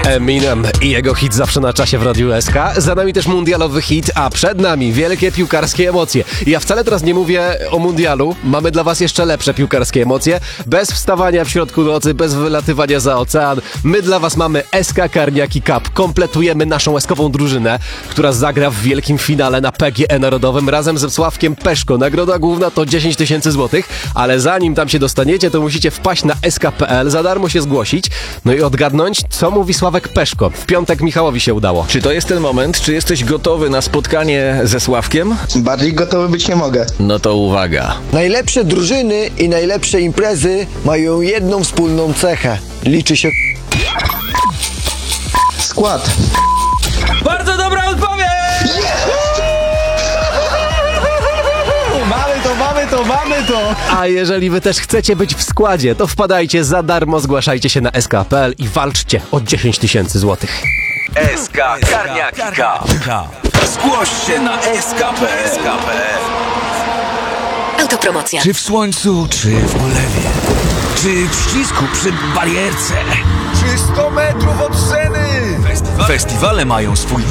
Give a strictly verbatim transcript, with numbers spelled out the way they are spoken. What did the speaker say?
Eminem i jego hit zawsze na czasie w Radiu S K. Za nami też mundialowy hit, a przed nami wielkie piłkarskie emocje. Ja wcale teraz nie mówię o mundialu. Mamy dla was jeszcze lepsze piłkarskie emocje. Bez wstawania w środku nocy, bez wylatywania za ocean. My dla was mamy S K Karniaki Cup. Kompletujemy naszą eskową drużynę, która zagra w wielkim finale na P G E Narodowym razem ze Sławkiem Peszko. Nagroda główna to dziesięć tysięcy złotych, ale zanim tam się dostaniecie, to musicie wpaść na S K kropka P L, za darmo się zgłosić, no i odgadnąć, co mówi Sławek Peszko. W piątek Michałowi się udało. Czy to jest ten moment? Czy jesteś gotowy na spotkanie ze Sławkiem? Bardziej gotowy być nie mogę. No to uwaga. Najlepsze drużyny i najlepsze imprezy mają jedną wspólną cechę. Liczy się Skład. Bardzo dobra odpowiedź! Mamy to, mamy to, mamy to! A jeżeli wy też chcecie być w składzie, to wpadajcie za darmo, zgłaszajcie się na S K kropka P L i walczcie o dziesięć tysięcy złotych. S K Karniaki Cup. Zgłoś się na S K P L. Autopromocja. Czy w słońcu, czy w ulewie, czy w ścisku przy barierce, czy sto metrów od sceny. Festiwale mają swój